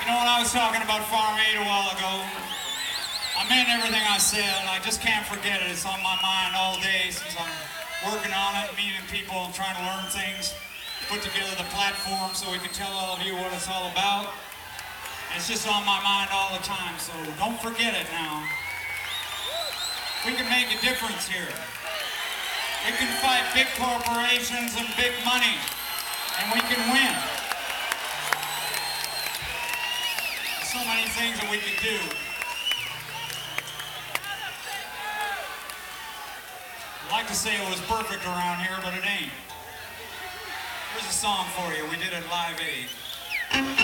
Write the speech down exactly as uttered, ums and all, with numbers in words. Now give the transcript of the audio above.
know when I was talking about Farm Aid a while ago, I meant everything I said. I just can't forget it. It's on my mind all day since I'm working on it, meeting people, and trying to learn things, put together the platform so we can tell all of you what it's all about. It's just on my mind all the time, so don't forget it now. We can make a difference here. We can fight big corporations and big money, and we can win. So many things that we can do. I'd like to say it was perfect around here, but it ain't. Here's a song for you. We did it Live Aid.